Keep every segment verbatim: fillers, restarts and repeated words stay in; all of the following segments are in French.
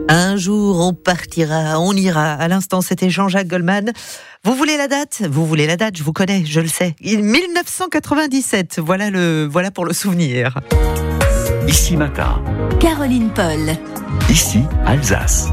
Un jour, on partira, on ira. À l'instant, c'était Jean-Jacques Goldman. Vous voulez la date ? Vous voulez la date ? Je vous connais, je le sais. dix-neuf cent quatre-vingt-dix-sept, voilà, le, voilà pour le souvenir. Ici Matin. Caroline Paul. Ici Alsace.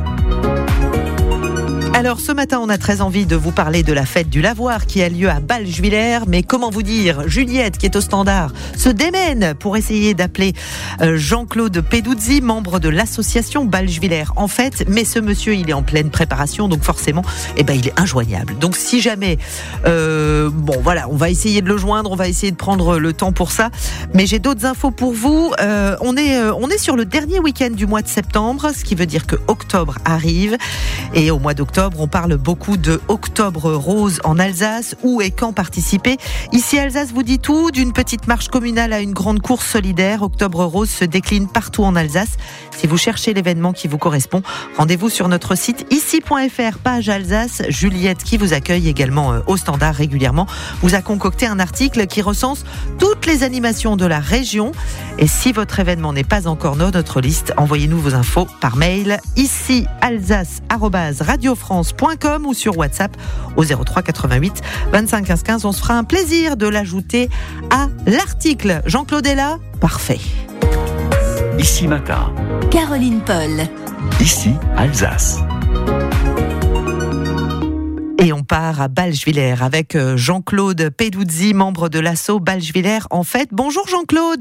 Alors ce matin, on a très envie de vous parler de la fête du lavoir qui a lieu à Bâle-Juillers. Mais comment vous dire, Juliette, qui est au standard, se démène pour essayer d'appeler Jean-Claude Peduzzi, membre de l'association Bâle-Juillers en fête. Mais ce monsieur, il est en pleine préparation, donc forcément, eh ben, il est injoignable. Donc si jamais, euh, bon voilà, on va essayer de le joindre, on va essayer de prendre le temps pour ça. Mais j'ai d'autres infos pour vous. Euh, on est, euh, on est sur le dernier week-end du mois de septembre, ce qui veut dire que octobre arrive. Et au mois d'octobre, on parle beaucoup de Octobre Rose en Alsace. Où et quand participer ? Ici, Alsace vous dit tout. D'une petite marche communale à une grande course solidaire, Octobre Rose se décline partout en Alsace. Si vous cherchez l'événement qui vous correspond, rendez-vous sur notre site ici point f r, page Alsace. Juliette, qui vous accueille également au standard régulièrement, vous a concocté un article qui recense toutes les animations de la région. Et si votre événement n'est pas encore dans notre liste, envoyez-nous vos infos par mail ici alsace arobase radio france point com ou sur WhatsApp au zéro trois quatre-vingt-huit vingt-cinq quinze quinze. On se fera un plaisir de l'ajouter à l'article. Jean-Claude est là ? Parfait. Ici Matin. Caroline Paul. Ici Alsace. Et on part à Bâle-Juillers avec Jean-Claude Peduzzi, membre de l'asso Bâle-Juillers en fête. Bonjour Jean-Claude.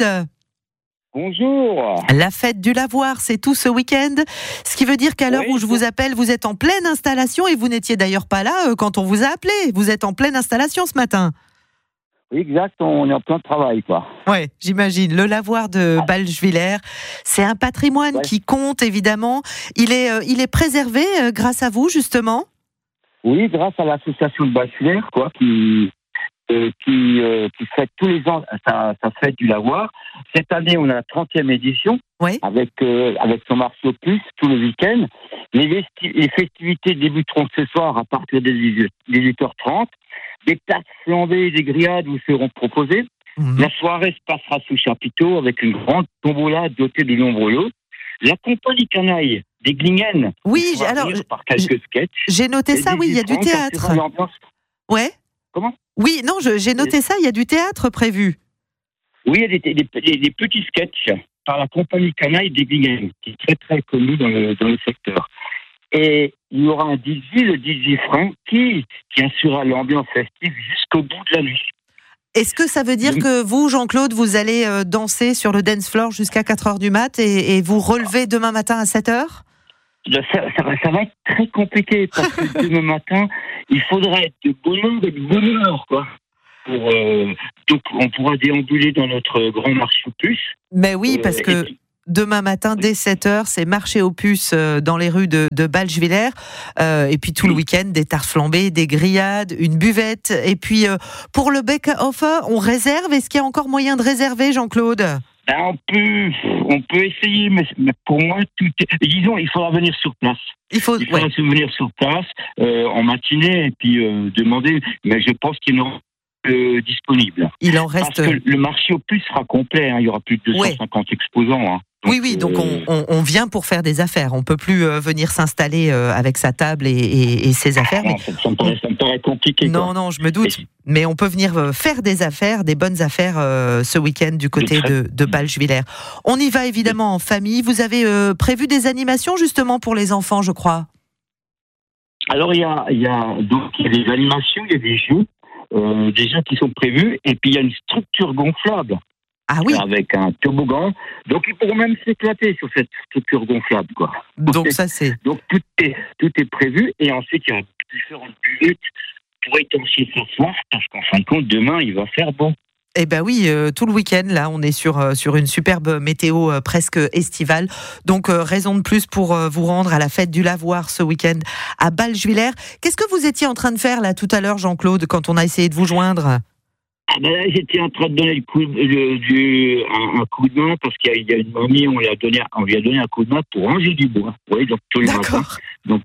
Bonjour. La fête du lavoir, c'est tout ce week-end. Ce qui veut dire qu'à l'heure oui, où je vous appelle, vous êtes en pleine installation et vous n'étiez d'ailleurs pas là quand on vous a appelé. Vous êtes en pleine installation ce matin. Oui, exact, on est en plein travail, quoi. Ouais, j'imagine. Le lavoir de Bâle-Juillers, c'est un patrimoine ouais. qui compte, évidemment. Il est, euh, il est préservé euh, grâce à vous, justement. Oui, grâce à l'association de Bâle-Juillers, quoi, qui... Euh, qui, euh, qui fête tous les ans sa, sa fête du lavoir. Cette année, on a la trentième édition, oui. avec, euh, avec son marché aux puces tout le week-end. Les, vesti- les festivités débuteront ce soir à partir des dix-huit heures trente. Des places flambées et des grillades vous seront proposées. Mmh. La soirée se passera sous chapiteau avec une grande tombola dotée de nombreux lots. La compagnie canaille des Glingen. Oui, alors, par quelques sketchs. J'ai noté ça, oui, il y a du théâtre. Ouais. Comment ? Oui, non, je, j'ai noté ça, il y a du théâtre prévu. Oui, il y a des, des, des, des petits sketchs par la compagnie Canaille des Glingen, qui est très très connue dans le, dans le secteur. Et il y aura un D J, le D J Frank, qui, qui assurera l'ambiance festive jusqu'au bout de la nuit. Est-ce que ça veut dire oui. que vous, Jean-Claude, vous allez euh, danser sur le dance floor jusqu'à quatre heures du mat et, et vous relever demain matin à sept heures ? Ça, ça, ça va être très compliqué parce que demain matin, il faudra être de bonne heure et de bonne humeur, quoi. Pour, euh, donc, on pourra déambuler dans notre grand marché aux puces. Mais oui, parce euh, que puis, demain matin, dès sept heures, c'est marché aux puces dans les rues de, de Bâle-Juillers. Euh, et puis tout oui. le week-end, des tartes flambées, des grillades, une buvette. Et puis, euh, pour le bake-off, on réserve. Est-ce qu'il y a encore moyen de réserver, Jean-Claude ? Ben, on peut, on peut essayer, mais, mais pour moi, tout est... Disons, il faudra venir sur place. Il, faut, il faudra ouais. se venir sur place euh, en matinée et puis euh, demander. Mais je pense qu'il y en aura euh, disponible. Il en reste. Parce que le marché aux puces sera complet. Hein, il y aura plus de deux cent cinquante ouais. exposants. Hein. Donc, oui, oui, donc on, on, on vient pour faire des affaires. On ne peut plus euh, venir s'installer euh, avec sa table et, et, et ses affaires. Non, mais... ça, ça, me paraît, ça me paraît compliqué. Non, quoi. non, je me doute. Et... Mais on peut venir euh, faire des affaires, des bonnes affaires euh, ce week-end du côté très... de, de Bâle-Juillers. On y va évidemment en famille. Vous avez euh, prévu des animations justement pour les enfants, je crois. Alors, il y a, il y a, donc, il y a des animations, il y a des jeux, euh, des jeux qui sont prévus, et puis il y a une structure gonflable. Ah oui. Avec un toboggan. Donc, ils pourront même s'éclater sur cette structure gonflable, quoi. Donc, ça, c'est... Donc, tout est, tout est prévu. Et ensuite, il y a différentes buvettes pour étancher ce soir, parce qu'en fin de compte, demain, il va faire beau. Eh ben oui, euh, tout le week-end, là, on est sur, euh, sur une superbe météo euh, presque estivale. Donc, euh, raison de plus pour euh, vous rendre à la fête du lavoir ce week-end à Bâle-Juillers. Qu'est-ce que vous étiez en train de faire, là, tout à l'heure, Jean-Claude, quand on a essayé de vous joindre ? Ah ben là, j'étais en train de donner le coup de, le, du, un, un coup de main parce qu'il y a, il y a une mamie, on lui a donné, on lui a donné un coup de main pour ranger du bois. Oui, donc tous les matins. Donc,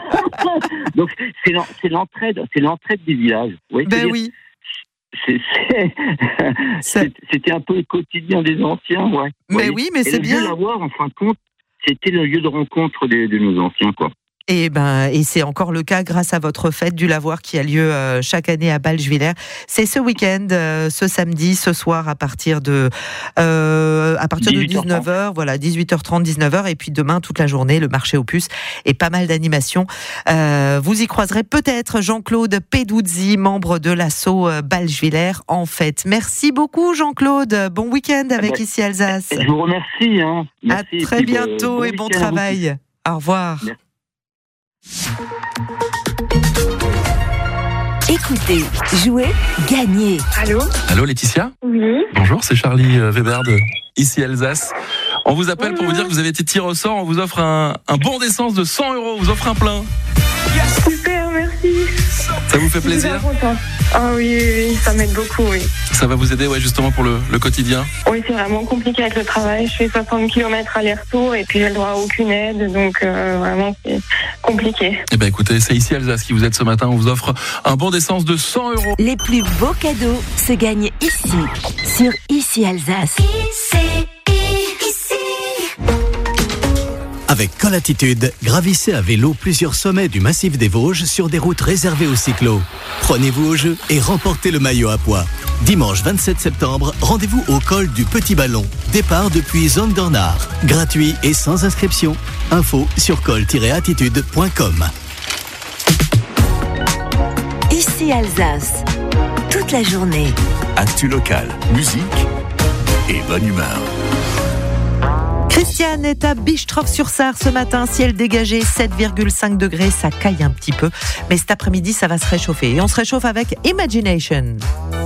donc c'est, c'est l'entraide, c'est l'entraide des villages. Oui, ben oui. C'est, c'est, c'est, c'était un peu le quotidien des anciens, ouais. Mais oui, mais Et c'est le bien. Vieux lavoir, en fin de compte, c'était le lieu de rencontre de, de nos anciens, quoi. Et ben, et c'est encore le cas grâce à votre fête du lavoir qui a lieu euh, chaque année à Baljuvillaire. C'est ce week-end, euh, ce samedi, ce soir à partir de euh, à partir de dix-neuf heures, voilà, dix-huit heures trente, dix-neuf heures, et puis demain toute la journée le marché aux puces et pas mal d'animations. Euh, vous y croiserez peut-être Jean-Claude Peduzzi, membre de l'asso Baljuvillaire en fête. Merci beaucoup Jean-Claude. Bon week-end avec ben, Ici Alsace. Je vous remercie. Hein. À Merci, très bientôt et bon, et bon travail. Au revoir. Merci. Écoutez, jouez, gagnez. Allô ? Allô Laetitia ? Oui. Bonjour, c'est Charlie Weber de Ici Alsace. On vous appelle Bonjour. Pour vous dire que vous avez été tiré au sort. On vous offre un, un bon d'essence de cent euros. On vous offre un plein. Super, merci. Ça vous fait plaisir ? Ah oui, oui, oui, ça m'aide beaucoup, oui. Ça va vous aider, ouais, justement pour le, le quotidien ? Oui, c'est vraiment compliqué avec le travail. Je fais soixante kilomètres aller-retour et puis j'ai le droit à aucune aide, donc euh, vraiment c'est compliqué. Eh ben écoutez, c'est Ici Alsace qui vous aide ce matin. On vous offre un bon d'essence de cent euros. Les plus beaux cadeaux se gagnent ici, sur Ici Alsace. Ici. Avec Colatitude, gravissez à vélo plusieurs sommets du massif des Vosges sur des routes réservées aux cyclos. Prenez-vous au jeu et remportez le maillot à pois. Dimanche vingt-sept septembre, rendez-vous au col du Petit Ballon. Départ depuis Zondornard. Gratuit et sans inscription. Info sur col tiret attitude point com. Ici Alsace. Toute la journée. Actu locale, musique et bonne humeur. Christiane est à Bischtroff-sur-Sarre ce matin, ciel dégagé, sept virgule cinq degrés, ça caille un petit peu, mais cet après-midi ça va se réchauffer et on se réchauffe avec Imagination.